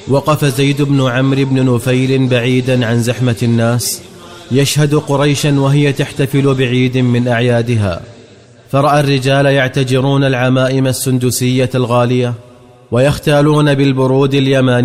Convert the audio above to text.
وقف زيد بن عمرو بن نفيل بعيدا عن زحمة الناس يشهد قريشا وهي تحتفل بعيد من أعيادها، فرأى الرجال يعتجرون العمائم السندسية الغالية ويختالون بالبرود اليماني